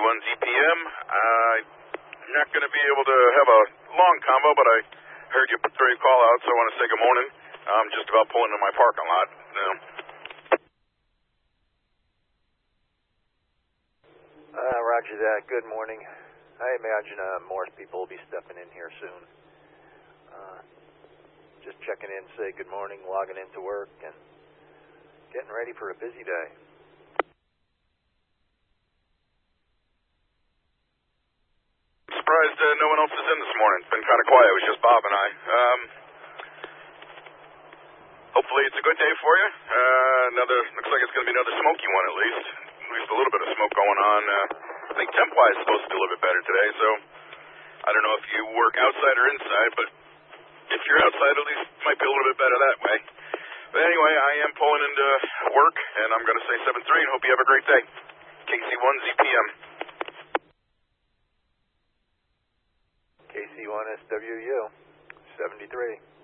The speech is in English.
KC1ZPM. I'm not going to be able to have a long convo, but I heard you throw your call out, so I want to say good morning. I'm just about pulling into my parking lot. Roger that. Good morning. I imagine more people will be stepping in here soon. Just checking in, say good morning, logging into work, and getting ready for a busy day. Surprised no one else is in this morning. It's been kind of quiet. It was just Bob and I. Hopefully it's a good day for you. Looks like it's going to be another smoky one at least. At least a little bit of smoke going on. I think temp-wise is supposed to be a little bit better today, so I don't know if you work outside or inside, but if you're outside, at least it might be a little bit better that way. But anyway, I am pulling into work, and I'm going to say 7-3 and hope you have a great day. KC1ZPM. KC1SWU, 73.